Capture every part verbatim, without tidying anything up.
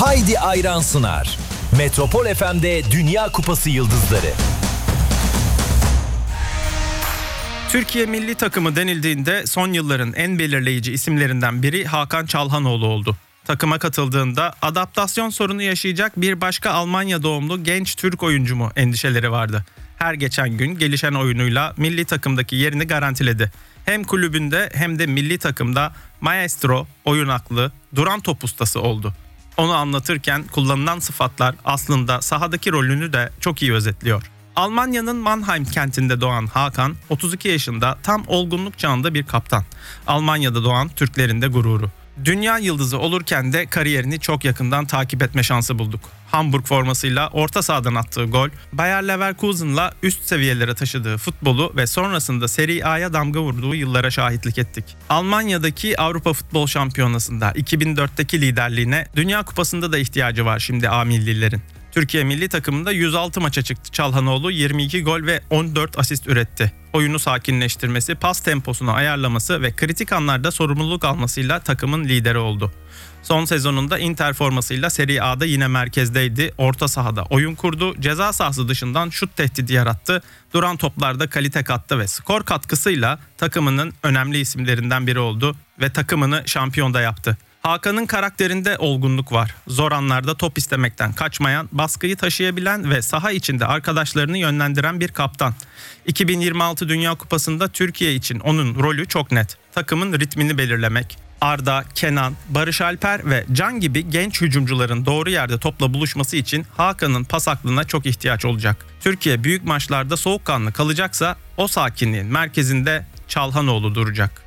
Haydi Ayran sunar. Metropol F M'de Dünya Kupası Yıldızları. Türkiye milli takımı denildiğinde son yılların en belirleyici isimlerinden biri Hakan Çalhanoğlu oldu. Takıma katıldığında adaptasyon sorunu yaşayacak bir başka Almanya doğumlu genç Türk oyuncu mu endişeleri vardı. Her geçen gün gelişen oyunuyla milli takımdaki yerini garantiledi. Hem kulübünde hem de milli takımda maestro, oyun aklı, duran top ustası oldu. Onu anlatırken kullanılan sıfatlar aslında sahadaki rolünü de çok iyi özetliyor. Almanya'nın Mannheim kentinde doğan Hakan, otuz iki yaşında tam olgunluk çağında bir kaptan. Almanya'da doğan Türklerin de gururu. Dünya yıldızı olurken de kariyerini çok yakından takip etme şansı bulduk. Hamburg formasıyla orta sahadan attığı gol, Bayer Leverkusen'la üst seviyelere taşıdığı futbolu ve sonrasında Serie A'ya damga vurduğu yıllara şahitlik ettik. Almanya'daki Avrupa Futbol Şampiyonası'nda iki bin dörtteki liderliğine, Dünya Kupası'nda da ihtiyacı var şimdi A millilerin. Türkiye milli takımında yüz altı maça çıktı Çalhanoğlu, yirmi iki gol ve on dört asist üretti. Oyunu sakinleştirmesi, pas temposunu ayarlaması ve kritik anlarda sorumluluk almasıyla takımın lideri oldu. Son sezonunda Inter formasıyla Serie A'da yine merkezdeydi. Orta sahada oyun kurdu, ceza sahası dışından şut tehdidi yarattı, duran toplarda kalite kattı ve skor katkısıyla takımının önemli isimlerinden biri oldu ve takımını şampiyon da yaptı. Hakan'ın karakterinde olgunluk var. Zor anlarda top istemekten kaçmayan, baskıyı taşıyabilen ve saha içinde arkadaşlarını yönlendiren bir kaptan. iki bin yirmi altı Dünya Kupası'nda Türkiye için onun rolü çok net. Takımın ritmini belirlemek. Arda, Kenan, Barış Alper ve Can gibi genç hücumcuların doğru yerde topla buluşması için Hakan'ın pas aklına çok ihtiyaç olacak. Türkiye büyük maçlarda soğukkanlı kalacaksa o sakinliğin merkezinde Çalhanoğlu duracak.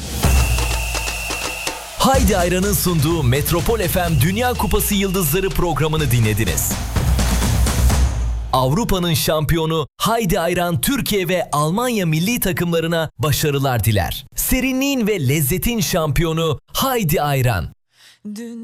Haydi Ayran'ın sunduğu Metropol F M Dünya Kupası Yıldızları programını dinlediniz. Avrupa'nın şampiyonu Haydi Ayran Türkiye ve Almanya milli takımlarına başarılar diler. Serinliğin ve lezzetin şampiyonu Haydi Ayran.